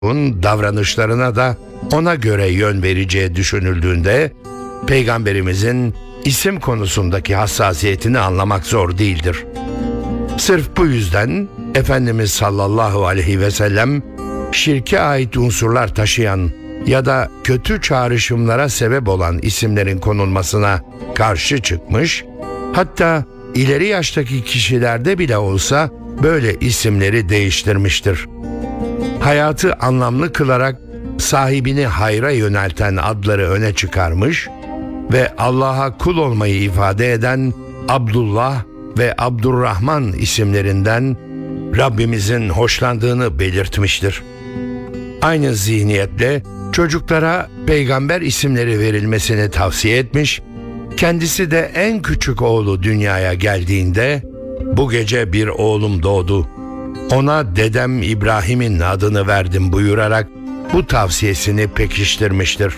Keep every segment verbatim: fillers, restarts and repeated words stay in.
çocuğun davranışlarına da ona göre yön vereceği düşünüldüğünde Peygamberimizin isim konusundaki hassasiyetini anlamak zor değildir. Sırf bu yüzden Efendimiz sallallahu aleyhi ve sellem şirke ait unsurlar taşıyan ya da kötü çağrışımlara sebep olan isimlerin konulmasına karşı çıkmış, hatta ileri yaştaki kişilerde bile olsa böyle isimleri değiştirmiştir. Hayatı anlamlı kılarak sahibini hayra yönelten adları öne çıkarmış ve Allah'a kul olmayı ifade eden Abdullah ve Abdurrahman isimlerinden Rabbimizin hoşlandığını belirtmiştir. Aynı zihniyetle çocuklara peygamber isimleri verilmesini tavsiye etmiş, kendisi de en küçük oğlu dünyaya geldiğinde "Bu gece bir oğlum doğdu, ona dedem İbrahim'in adını verdim" buyurarak bu tavsiyesini pekiştirmiştir.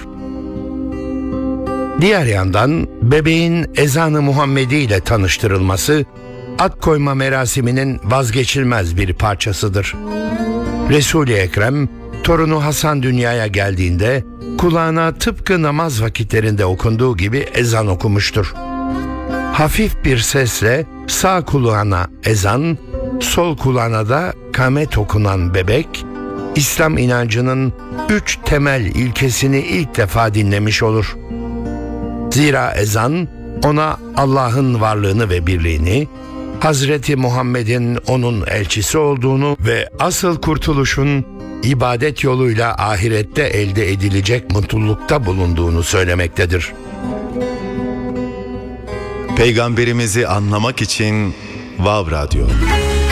Diğer yandan bebeğin ezan-ı Muhammedi ile tanıştırılması ad koyma merasiminin vazgeçilmez bir parçasıdır. Resul-i Ekrem torunu Hasan dünyaya geldiğinde kulağına tıpkı namaz vakitlerinde okunduğu gibi ezan okumuştur. Hafif bir sesle sağ kulağına ezan, sol kulağına da kamet okunan bebek, İslam inancının üç temel ilkesini ilk defa dinlemiş olur. Zira ezan ona Allah'ın varlığını ve birliğini, Hazreti Muhammed'in onun elçisi olduğunu ve asıl kurtuluşun ibadet yoluyla ahirette elde edilecek mutlulukta bulunduğunu söylemektedir. Peygamberimizi anlamak için Vav Radyo.